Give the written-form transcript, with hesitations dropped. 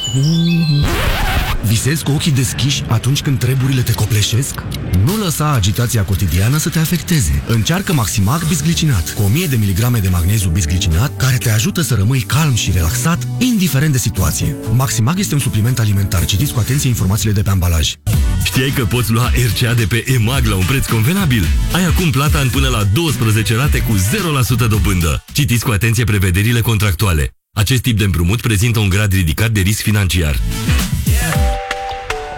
Visezi cu ochii deschiși atunci când treburile te copleșesc? Nu lăsa agitația cotidiană să te afecteze. Încearcă Maximag Bisglicinat, cu 1000 de miligrame de magneziu bisglicinat, care te ajută să rămâi calm și relaxat, indiferent de situație. Maximag este un supliment alimentar. Citiți cu atenție informațiile de pe ambalaj. Știai că poți lua RCA de pe EMAG la un preț convenabil? Ai acum plata în până la 12 rate cu 0% dobândă. Citiți cu atenție prevederile contractuale. Acest tip de împrumut prezintă un grad ridicat de risc financiar.